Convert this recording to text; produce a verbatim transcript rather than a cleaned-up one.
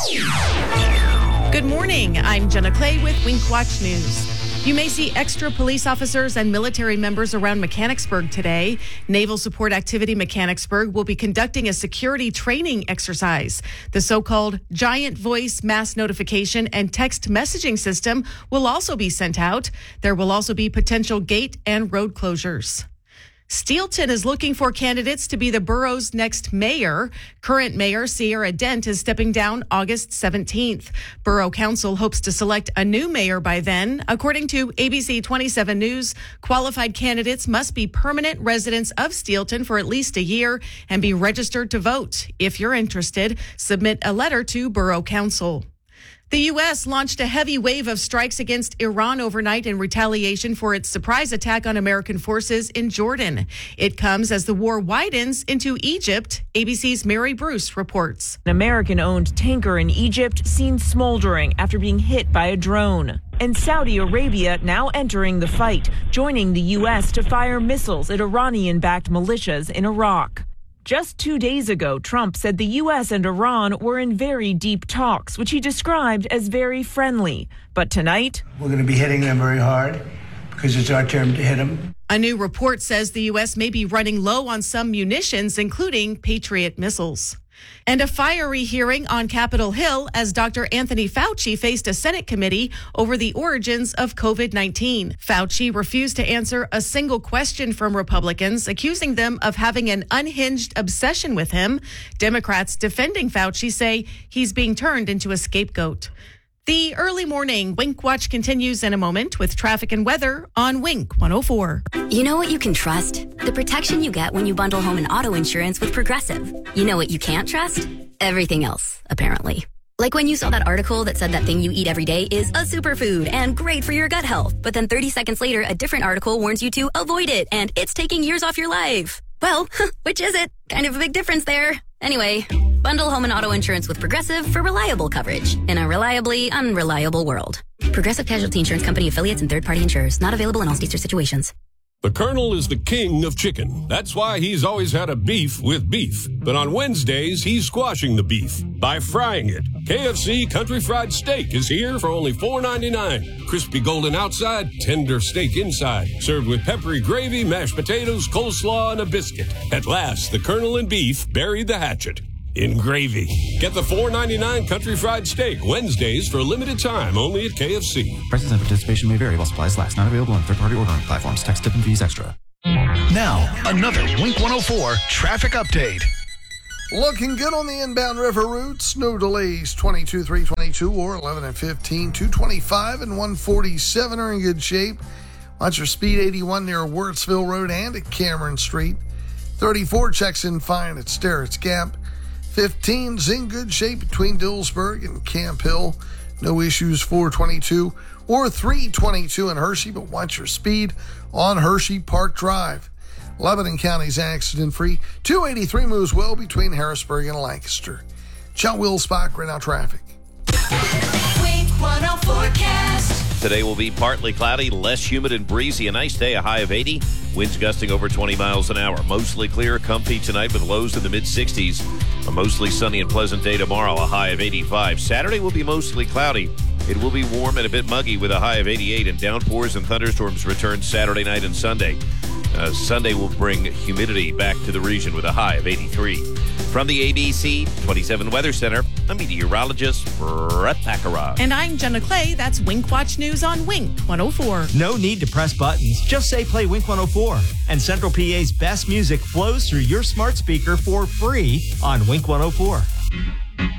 Good morning. I'm Jenna Clay with Wink Watch News. You may see extra police officers and military members around Mechanicsburg today. Naval Support Activity Mechanicsburg will be conducting a security training exercise. The so-called Giant Voice Mass Notification and Text Messaging System will also be sent out. There will also be potential gate and road closures. Steelton is looking for candidates to be the borough's next mayor. Current mayor Sierra Dent is stepping down August seventeenth. Borough Council hopes to select a new mayor by then. According to A B C twenty-seven News, qualified candidates must be permanent residents of Steelton for at least a year and be registered to vote. If you're interested, submit a letter to Borough Council. The U S launched a heavy wave of strikes against Iran overnight in retaliation for its surprise attack on American forces in Jordan. It comes as the war widens into Egypt. A B C's Mary Bruce reports. An American-owned tanker in Egypt seen smoldering after being hit by a drone. And Saudi Arabia now entering the fight, joining the U S to fire missiles at Iranian-backed militias in Iraq. Just two days ago, Trump said the U S and Iran were in very deep talks, which he described as very friendly. But tonight, we're going to be hitting them very hard because it's our turn to hit them. A new report says the U S may be running low on some munitions, including Patriot missiles. And a fiery hearing on Capitol Hill as Doctor Anthony Fauci faced a Senate committee over the origins of COVID nineteen. Fauci refused to answer a single question from Republicans, accusing them of having an unhinged obsession with him. Democrats defending Fauci say he's being turned into a scapegoat. The early morning Wink Watch continues in a moment with traffic and weather on Wink one oh four. You know what you can trust? The protection you get when you bundle home and auto insurance with Progressive. You know what you can't trust? Everything else, apparently. Like when you saw that article that said that thing you eat every day is a superfood and great for your gut health. But then thirty seconds later, a different article warns you to avoid it and it's taking years off your life. Well, which is it? Kind of a big difference there. Anyway, bundle home and auto insurance with Progressive for reliable coverage in a reliably unreliable world. Progressive Casualty Insurance Company affiliates and third-party insurers. Not available in all states or situations. The Colonel is the king of chicken. That's why he's always had a beef with beef. But on Wednesdays, he's squashing the beef by frying it. K F C Country Fried Steak is here for only four ninety-nine. Crispy golden outside, tender steak inside. Served with peppery gravy, mashed potatoes, coleslaw, and a biscuit. At last, the Colonel and beef buried the hatchet in gravy. Get the four ninety-nine Country Fried Steak Wednesdays for a limited time only at K F C. Prices and participation may vary while supplies last. Not available on third-party ordering platforms. Tax, tip, and fees extra. Now, another Wink one oh four traffic update. Looking good on the inbound river routes. No delays. twenty-two, three twenty-two or eleven and fifteen. two twenty-five and one forty-seven are in good shape. Watch your speed eighty-one near Wurtsville Road and at Cameron Street. thirty-four checks in fine at Sterrett's Gap. fifteen's in good shape between Dillsburg and Camp Hill. No issues four twenty-two or three twenty-two in Hershey, but watch your speed on Hershey Park Drive. Lebanon County's accident-free. two eighty-three moves well between Harrisburg and Lancaster. John Will Spock, right now traffic. Wink one oh forecast. Today will be partly cloudy, less humid and breezy. A nice day, a high of eighty. Winds gusting over twenty miles an hour. Mostly clear, comfy tonight with lows in the mid-sixties. A mostly sunny and pleasant day tomorrow, a high of eighty-five. Saturday will be mostly cloudy. It will be warm and a bit muggy with a high of eighty-eight, and downpours and thunderstorms return Saturday night and Sunday. Uh, Sunday will bring humidity back to the region with a high of eighty-three. From the A B C twenty-seven Weather Center, I'm meteorologist Brett Packera. And I'm Jenna Clay. That's Wink Watch News on Wink one oh four. No need to press buttons. Just say play Wink one oh four. And Central P A's best music flows through your smart speaker for free on Wink one oh four.